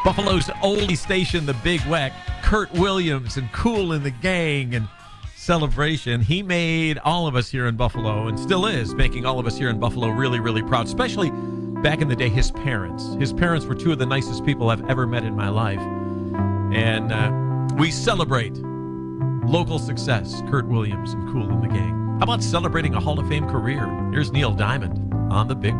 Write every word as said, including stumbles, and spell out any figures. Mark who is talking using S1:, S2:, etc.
S1: Buffalo's oldie station, The Big Weck, Kurt Williams and Kool and the Gang and Celebration. He made all of us here in Buffalo, and still is making all of us here in Buffalo really, really proud, especially back in the day, his parents. His parents were two of the nicest people I've ever met in my life. And uh, we celebrate local success, Kurt Williams and Kool and the Gang. How about celebrating a Hall of Fame career? Here's Neil Diamond on The Big